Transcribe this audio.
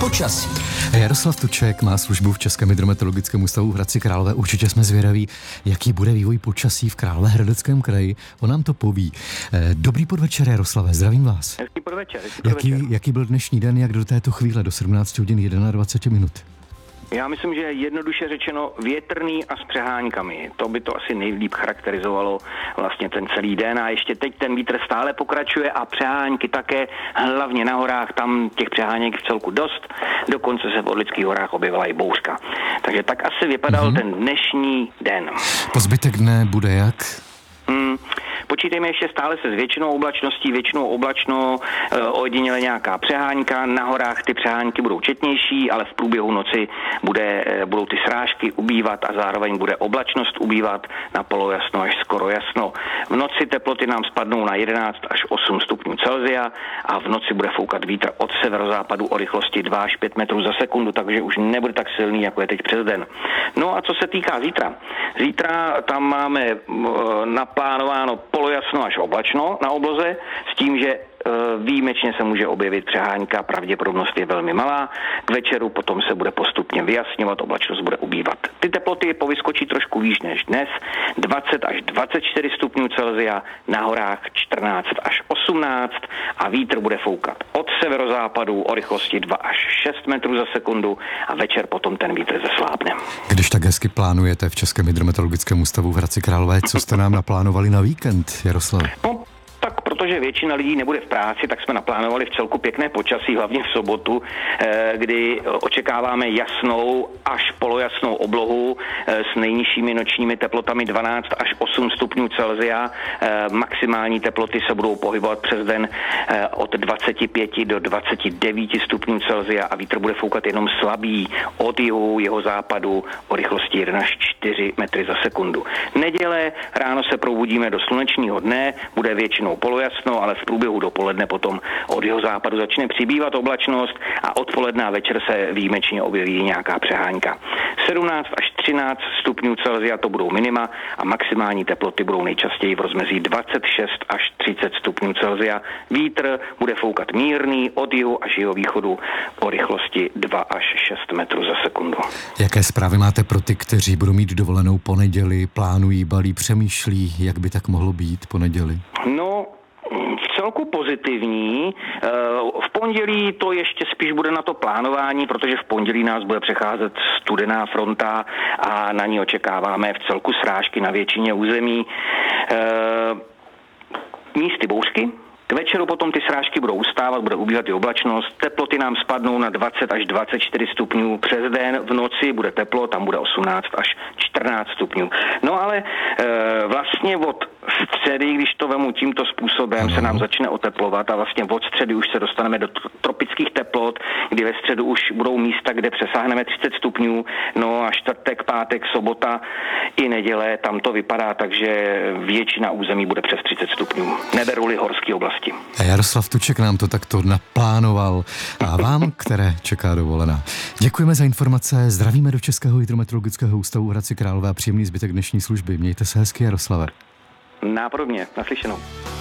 počasí. Jaroslav Tuček má službu v Českém hydrometeorologickém ústavu v Hradci Králové. Určitě jsme zvědaví, jaký bude vývoj počasí v Královéhradeckém kraji. On nám to poví. Dobrý podvečer, Jaroslave, zdravím vás. Hezký podvečer. Jaký byl dnešní den, jak do této chvíle, do 17 hodin 21 minut? Já myslím, že jednoduše řečeno větrný a s přeháňkami. To by to asi nejlíp charakterizovalo vlastně ten celý den. A ještě teď ten vítr stále pokračuje a přeháňky také, hlavně na horách, tam těch přeháněk v celku dost. Dokonce se v Orlických horách objevila i bouřka. Takže tak asi vypadal ten dnešní den. Po zbytek dne bude jak? Počítejme ještě stále se s většinou oblačností, většinou oblačno, ojediněle nějaká přeháňka, na horách ty přeháňky budou četnější, ale v průběhu noci budou ty srážky ubývat a zároveň bude oblačnost ubývat na polojasno až skoro jasno. V noci teploty nám spadnou na 11 až 8 stupňů Celsia a v noci bude foukat vítr od severozápadu o rychlosti 2 až 5 metrů za sekundu, takže už nebude tak silný, jako je teď přes den. No a co se týká zítra? Zítra tam máme naplánováno polojasno až oblačno na obloze s tím, že výjimečně se může objevit přeháňka, pravděpodobnost je velmi malá. K večeru potom se bude postupně vyjasňovat, oblačnost bude ubývat. Ty teploty povyskočí trošku výš než dnes, 20 až 24 stupňů Celsia, na horách 14 až 18 a vítr bude foukat od severozápadu o rychlosti 2 až 6 metrů za sekundu a večer potom ten vítr zeslábne. Když tak hezky plánujete v Českém hydrometeorologickém ústavu v Hradci Králové, co jste nám naplánovali na víkend, Jaroslav? Tak protože většina lidí nebude v práci, tak jsme naplánovali v celku pěkné počasí, hlavně v sobotu, kdy očekáváme jasnou až polojasnou oblohu s nejnižšími nočními teplotami 12 až 8 stupňů Celsia. Maximální teploty se budou pohybovat přes den od 25 do 29 stupňů Celsia a vítr bude foukat jenom slabý od jihu, jeho západu o rychlosti 1 až 4 metry za sekundu. Neděle ráno se probudíme do slunečního dne, bude většinou polojasno, ale v průběhu dopoledne potom od jeho západu začne přibývat oblačnost a odpoledne a večer se výjimečně objeví nějaká přeháňka. 17 až 13 stupňů Celsia to budou minima a maximální teploty budou nejčastěji v rozmezí 26 až 30 stupňů Celsia. Vítr bude foukat mírný od jihu až jihovýchodu o rychlosti 2 až 6 metrů za sekundu. Jaké zprávy máte pro ty, kteří budou mít dovolenou po neděli, plánují, balí, přemýšlí, jak by tak mohlo být po neděli? No, v celku pozitivní. V pondělí to ještě spíš bude na to plánování, protože v pondělí nás bude přecházet studená fronta a na ní očekáváme v celku srážky na většině území. Místy bouřky. K večeru potom ty srážky budou ustávat, bude ubývat i oblačnost, teploty nám spadnou na 20 až 24 stupňů přes den, v noci bude teplo, tam bude 18 až 14 stupňů. No ale vlastně od středy, když to vemu tímto způsobem, se nám začne oteplovat a vlastně od středy už se dostaneme do tropických teplot, kdy ve středu už budou místa, kde přesáhneme 30 stupňů, no a čtvrtek, pátek, sobota i neděle, tam to vypadá, takže většina území bude přes 30 stupňů. Neberu-li horské oblasti. A Jaroslav Tuček nám to takto naplánoval a vám, které čeká dovolená. Děkujeme za informace, zdravíme do Českého hydrometeorologického ústavu v Hradci Králové a příjemný zbytek dnešní služby. Mějte se hezky, Jaroslave. Nápodobně, naslyšenou.